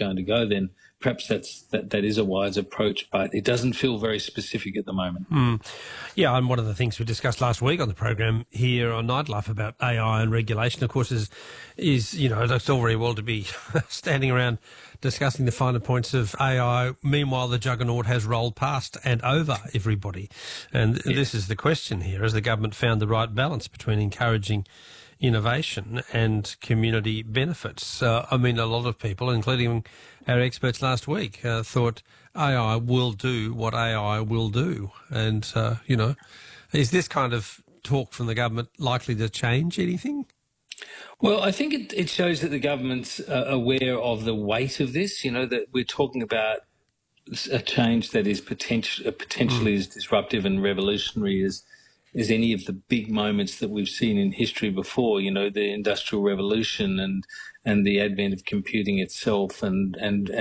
going to go, then perhaps that is a wise approach, but it doesn't feel very specific at the moment. Yeah, and one of the things we discussed last week on the program here on Nightlife about AI and regulation, of course, is it's all very well to be standing around discussing the finer points of AI. Meanwhile, the juggernaut has rolled past and over everybody. And this is the question here. Has the government found the right balance between encouraging innovation and community benefits? A lot of people, including our experts last week, thought AI will do what AI will do. And, is this kind of talk from the government likely to change anything? Well, I think it shows that the government's aware of the weight of this, that we're talking about a change that is potentially as disruptive and revolutionary as any of the big moments that we've seen in history before, the Industrial Revolution and the advent of computing itself and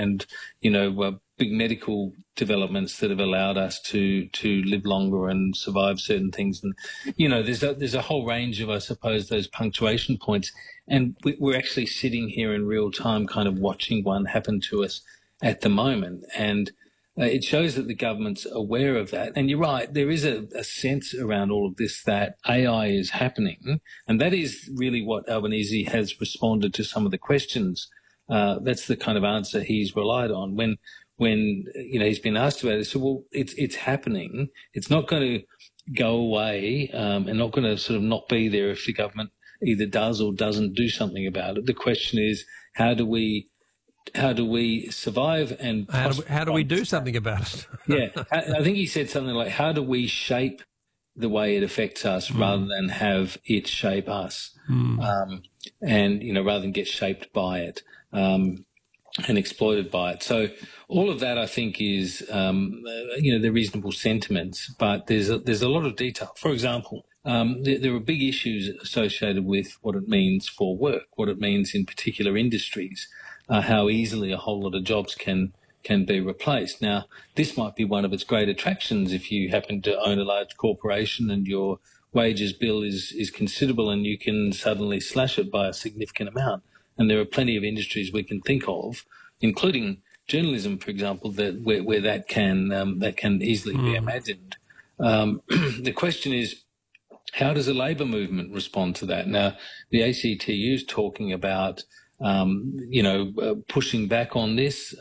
big medical developments that have allowed us to live longer and survive certain things. And, there's a whole range of, I suppose, those punctuation points. And we're actually sitting here in real time kind of watching one happen to us at the moment. And it shows that the government's aware of that. And you're right, there is a sense around all of this that AI is happening. And that is really what Albanese has responded to some of the questions. That's the kind of answer he's relied on. When he's been asked about it, so, well, it's happening. It's not going to go away and not going to sort of not be there if the government either does or doesn't do something about it. The question is, how do we survive and how do we do something about it? Yeah, I think he said something like, how do we shape the way it affects us rather than have it shape us, and rather than get shaped by it and exploited by it. So all of that, I think, is they're reasonable sentiments, but there's a lot of detail. For example, there are big issues associated with what it means for work, what it means in particular industries. How easily a whole lot of jobs can be replaced. Now, this might be one of its great attractions if you happen to own a large corporation and your wages bill is considerable and you can suddenly slash it by a significant amount. And there are plenty of industries we can think of, including journalism, for example, where that can easily be imagined. The question is, how does the labour movement respond to that? Now, the ACTU is talking about pushing back on this,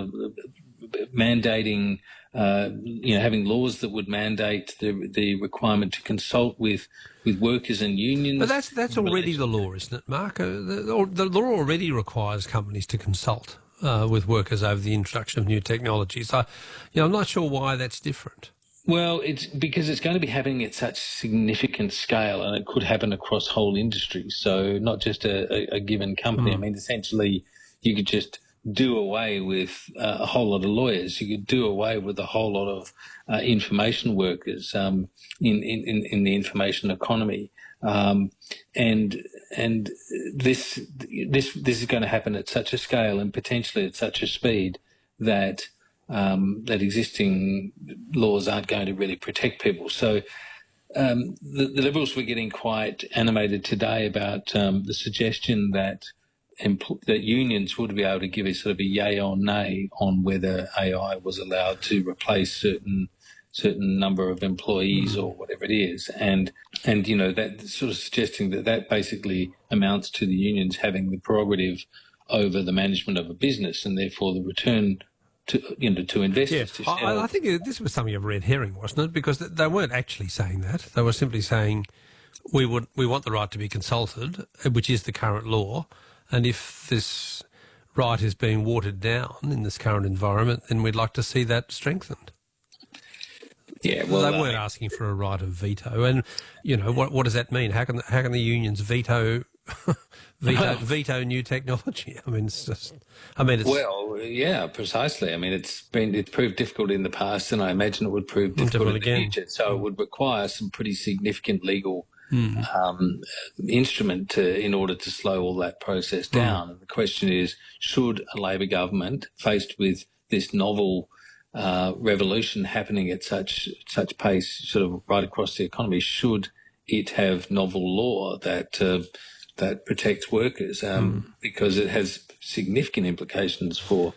mandating, having laws that would mandate the requirement to consult with workers and unions. But that's already the law, isn't it, Mark? The law already requires companies to consult with workers over the introduction of new technologies. So, I'm not sure why that's different. Well, it's because it's going to be happening at such significant scale, and it could happen across whole industries. So not just a given company. I mean, essentially, you could just do away with a whole lot of lawyers. You could do away with a whole lot of information workers in the information economy. And this is going to happen at such a scale and potentially at such a speed that existing laws aren't going to really protect people. So the Liberals were getting quite animated today about the suggestion that unions would be able to give a sort of a yay or nay on whether AI was allowed to replace certain number of employees or whatever it is. And that sort of suggesting that basically amounts to the unions having the prerogative over the management of a business and therefore the return to investors. Yeah. I think this was something of a red herring, wasn't it? Because they weren't actually saying that. They were simply saying we want the right to be consulted, which is the current law, and if this right is being watered down in this current environment, then we'd like to see that strengthened. Yeah, well, they weren't asking for a right of veto, and what does that mean? How can the unions veto new technology? I mean, well, yeah, precisely. I mean, it's proved difficult in the past, and I imagine it would prove difficult in the future. So it would require some pretty significant legal instrument in order to slow all that process down. And the question is, should a Labor government, faced with this novel revolution happening at such pace, sort of right across the economy, should it have novel law that protects workers, because it has significant implications for